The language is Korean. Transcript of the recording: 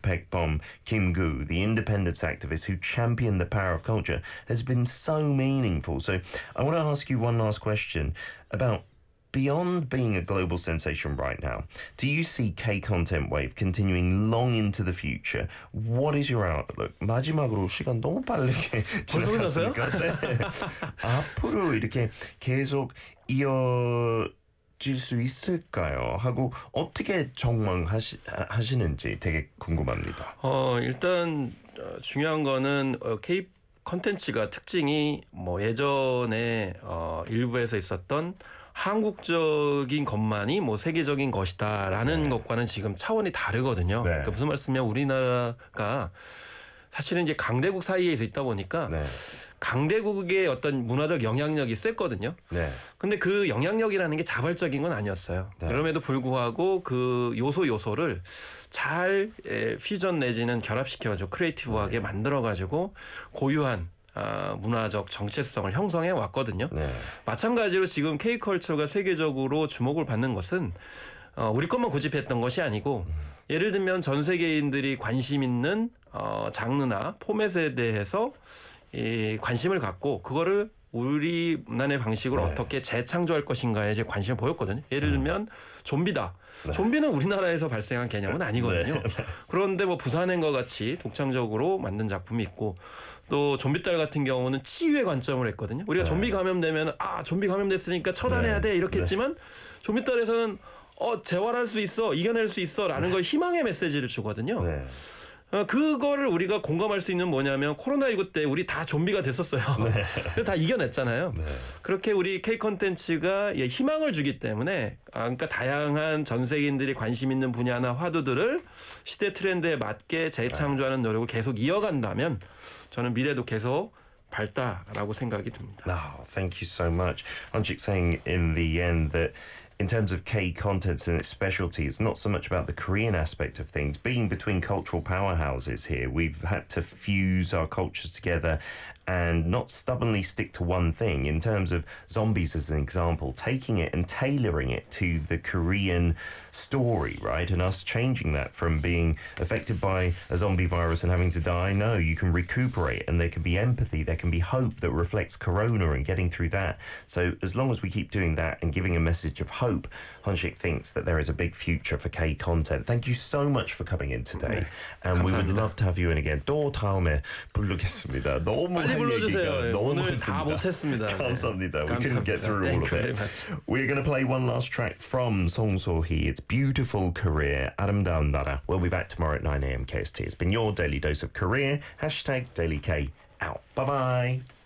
Baekbom Kim Gu, the independence activist who championed the power of culture, has been so meaningful. So I want to ask you one last question about beyond being a global sensation right now. Do you see K-content wave continuing long into the future? What is your outlook? 마지막으로 시간 너무 빠르게 벌써 끝났어요? 네. 앞으로 이렇게 계속 이어질 수 있을까요? 하고 어떻게 전망하시는지 되게 궁금합니다. 일단 중요한 거는 K 컨텐츠가 특징이 뭐 예전에 일부에서 있었던 한국적인 것만이 뭐 세계적인 것이다라는 것과는 지금 차원이 다르거든요. 그러니까 무슨 말씀이냐, 우리나라가 사실은 이제 강대국 사이에 있다 보니까 강대국의 어떤 문화적 영향력이 셌거든요. 근데 그 영향력이라는 게 자발적인 건 아니었어요. 그럼에도 불구하고 그 요소를 잘 퓨전 내지는 결합시켜가지고 크리에이티브하게 만들어가지고 고유한 문화적 정체성을 형성해 왔거든요. 마찬가지로 지금 K컬처가 세계적으로 주목을 받는 것은 우리 것만 고집했던 것이 아니고 예를 들면 전 세계인들이 관심 있는 장르나 포맷에 대해서 이 관심을 갖고 그거를 우리 문화의 방식으로 어떻게 재창조할 것인가에 이제 관심을 보였거든요. 예를 들면 좀비다. 좀비는 우리나라에서 발생한 개념은 아니거든요. 그런데 뭐 부산행과 같이 독창적으로 만든 작품이 있고 또 좀비딸 같은 경우는 치유의 관점을 했거든요. 우리가 좀비 감염되면 좀비 감염됐으니까 처단해야 돼 이렇게 했지만 좀비딸에서는 재활할 수 있어, 이겨낼 수 있어 라는 걸 희망의 메시지를 주거든요. 그거를 우리가 공감할 수 있는 뭐냐면 코로나19 때 우리 다 좀비가 됐었어요. 그래서 다 이겨냈잖아요. 그렇게 우리 K 콘텐츠가 희망을 주기 때문에 그러니까 다양한 전 세계인들이 관심 있는 분야나 화두들을 시대 트렌드에 맞게 재창조하는 노력을 계속 이어간다면 저는 미래도 계속 밝다라고 생각이 듭니다. Thank you so much. Hanchik saying in the end that in terms of K-content and its specialty, it's not so much about the Korean aspect of things. Being between cultural powerhouses here, we've had to fuse our cultures together and not stubbornly stick to one thing. In terms of zombies as an example, taking it and tailoring it to the Korean story, right? And us changing that from being affected by a zombie virus and having to die. No, you can recuperate and there can be empathy, there can be hope that reflects Corona and getting through that. So as long as we keep doing that and giving a message of hope, Hanchik thinks that there is a big future for K-content. Thank you so much for coming in today. And we would love to have you in again. 또 다음에 부르겠습니다. 너무 빨리 불러주세요. 너무 오늘 많습니다. 다 못했습니다. 감사합니다. We couldn't get through all of it. We're going to play one last track from Song So-hee. It's Beautiful Korea, 아름다운 나라. We'll be back tomorrow at 9 a.m. KST. It's been your daily dose of Korea. #DailyK out. Bye-bye.